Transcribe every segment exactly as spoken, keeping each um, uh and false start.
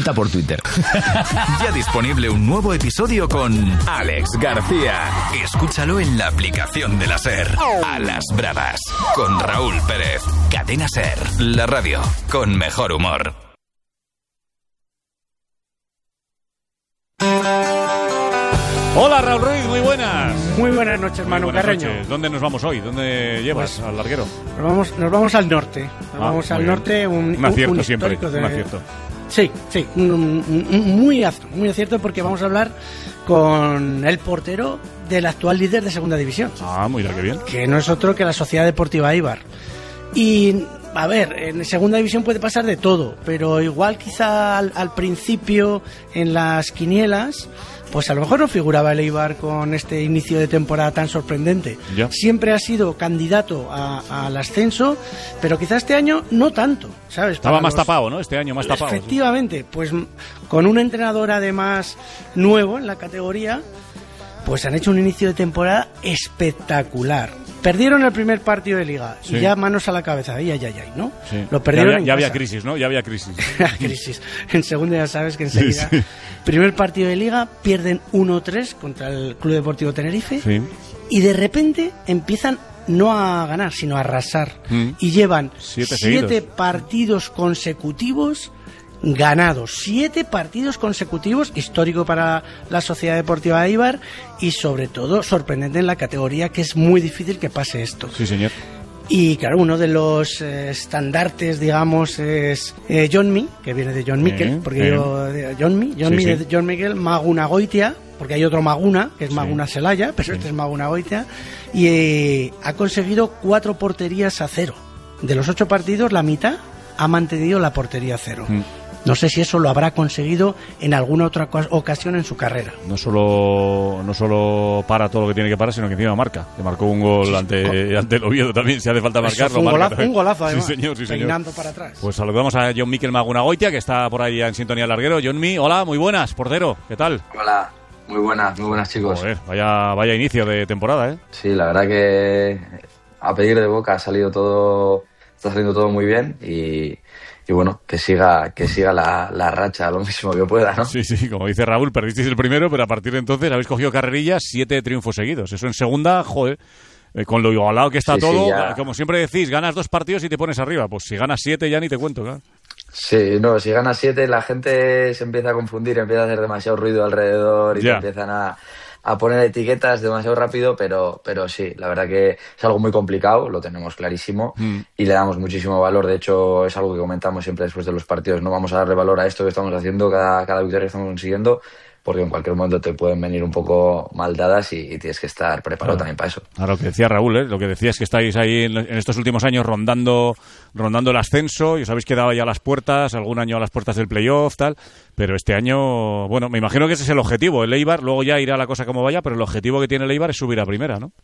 Pregunta por Twitter. Ya disponible un nuevo episodio con Alex García. Escúchalo en la aplicación de la SER. A las bravas. Con Raúl Pérez. Cadena SER. La radio con mejor humor. Hola Raúl Ruiz, muy buenas. Muy buenas noches, hermano Carreño. Noches. ¿Dónde nos vamos hoy? ¿Dónde llevas pues, al larguero? Nos vamos, nos vamos al norte. Nos ah, vamos al bien. norte. Un, un acierto un siempre, de... un acierto. Sí, sí, un, un, un, muy, muy acierto porque vamos a hablar con el portero del actual líder de Segunda División. Ah, mira qué bien. Que no es otro que la Sociedad Deportiva Eibar. Y, a ver, en Segunda División puede pasar de todo, pero igual quizá al, al principio en las quinielas... Pues a lo mejor no figuraba el Eibar con este inicio de temporada tan sorprendente. Ya. Siempre ha sido candidato a, al ascenso, pero quizás este año no tanto, ¿sabes? Estaba Para más los... tapado, ¿no? Este año más tapado. Efectivamente, sí. Pues con un entrenador además nuevo en la categoría, pues han hecho un inicio de temporada espectacular. Perdieron el primer partido de Liga sí. y ya manos a la cabeza, ay, ay, ay, ay, ¿no? Sí. Lo perdieron ya había, en ya casa. había crisis, ¿no? Ya había crisis. crisis. En segunda ya sabes que enseguida... Sí, sí. Primer partido de Liga, pierden uno tres contra el Club Deportivo Tenerife sí. y de repente empiezan no a ganar, sino a arrasar. Mm. Y llevan siete, siete partidos consecutivos ganados, siete partidos consecutivos, histórico para la Sociedad Deportiva Eibar y sobre todo sorprendente en la categoría, que es muy difícil que pase esto. Sí, señor. Y claro, uno de los eh, estandartes, digamos, es eh, Johnmi, que viene de John Miquel, eh, porque eh. yo, de Johnmi, Johnmi sí, sí. de John Miquel, Maguna Goitia, porque hay otro Maguna, que es sí. Maguna Celaya, pero sí. este es Maguna Goitia, y eh, ha conseguido cuatro porterías a cero. De los ocho partidos, la mitad ha mantenido la portería a cero. Mm. No sé si eso lo habrá conseguido en alguna otra ocasión en su carrera. No solo no solo para todo lo que tiene que parar, sino que encima marca. Que marcó un gol sí, ante, con... ante el Oviedo también, si hace falta marcarlo. Un, marca golazo, un golazo, además. Sí, señor, sí, señor. Peinando para atrás. Pues saludamos a John Miquel Magunagoitia, que está por ahí en sintonía larguero. John Mi, hola, muy buenas, portero, ¿qué tal? Hola, muy buenas, muy buenas, chicos. Joder, vaya, vaya inicio de temporada, ¿eh? Sí, la verdad que a pedir de boca ha salido todo, está saliendo todo muy bien y... Y bueno, que siga que siga la, la racha lo máximo que pueda, ¿no? Sí, sí, como dice Raúl, perdisteis el primero, pero a partir de entonces habéis cogido carrerillas, siete triunfos seguidos. Eso en segunda, joder, eh, con lo igualado que está sí, todo, sí, como siempre decís, ganas dos partidos y te pones arriba. Pues si ganas siete ya ni te cuento, ¿no? Sí, no, si ganas siete la gente se empieza a confundir, empieza a hacer demasiado ruido alrededor y te empiezan a... a poner etiquetas demasiado rápido, pero pero sí, la verdad que es algo muy complicado, lo tenemos clarísimo mm. y le damos muchísimo valor. De hecho, es algo que comentamos siempre después de los partidos, no vamos a darle valor a esto que estamos haciendo, cada, cada victoria que estamos consiguiendo, porque en cualquier momento te pueden venir un poco mal dadas y, y tienes que estar preparado claro. también para eso. A lo que decía Raúl, ¿eh? Lo que decía es que estáis ahí en, en estos últimos años rondando rondando el ascenso y os habéis quedado ya a las puertas, algún año a las puertas del playoff, tal, pero este año, bueno, me imagino que ese es el objetivo, el Eibar, luego ya irá la cosa como vaya, pero el objetivo que tiene el Eibar es subir a primera, ¿no?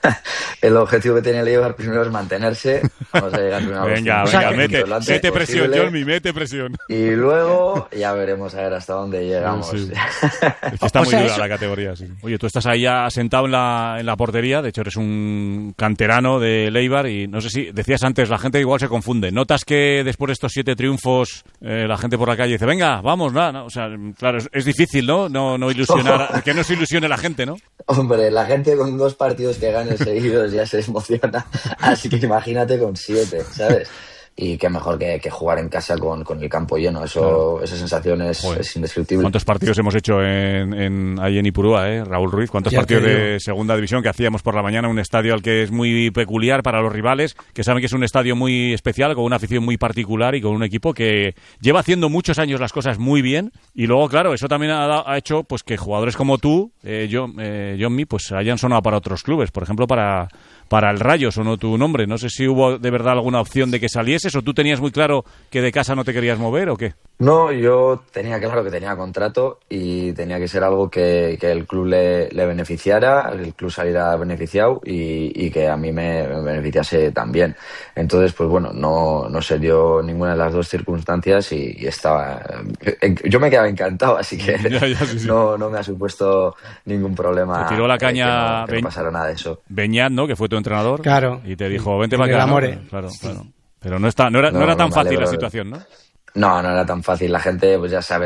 El objetivo que tiene el Eibar primero es mantenerse, vamos a llegar primero a los venga, venga, mete, mete presión, Jolmi, mete presión. Y luego ya veremos a ver hasta dónde llegamos. Sí, sí. Es que está muy dura la categoría, sí. Oye, tú estás ahí ya sentado en la, en la portería, de hecho eres un canterano de Eibar y no sé si, decías antes, la gente igual se confunde. ¿Notas que después de estos siete triunfos eh, la gente por la calle dice, venga, vamos, nada, no, o sea, claro, es, es difícil, ¿no? No, no ilusionar, que no se ilusione la gente, ¿no? Hombre, la gente con dos partidos que gane seguidos ya se emociona, así que imagínate con siete, ¿sabes? Y qué mejor que, que jugar en casa con, con el campo lleno. Eso, claro. Esa sensación es, es indescriptible. ¿Cuántos partidos hemos hecho en, en, ahí en Ipurúa, eh, Raúl Ruiz? ¿Cuántos ya partidos de segunda división que hacíamos por la mañana? Un estadio al que es muy peculiar para los rivales, que saben que es un estadio muy especial, con una afición muy particular y con un equipo que lleva haciendo muchos años las cosas muy bien. Y luego, claro, eso también ha, ha hecho pues que jugadores como tú, eh, John, eh, John Mi, pues hayan sonado para otros clubes. Por ejemplo, para... Para el Rayo sonó tu nombre. No sé si hubo de verdad alguna opción de que salieses o tú tenías muy claro que de casa no te querías mover o qué. No, yo tenía claro que tenía contrato y tenía que ser algo que, que el club le, le beneficiara, el club saliera beneficiado y, y que a mí me, me beneficiase también. Entonces, pues bueno, no, no se dio ninguna de las dos circunstancias y, y estaba... Yo me quedaba encantado, así que ya, ya, sí, sí. No, no me ha supuesto ningún problema. Te tiró la caña... Que no, que no pasara nada de eso. Beñat, ¿no? Que fue tu entrenador. Claro. Y te dijo, vente para acá. ¿No? Claro, claro. Pero no, está, no, era, no, no era tan no fácil la situación, ¿no? No, no era tan fácil. La gente, pues ya sabe,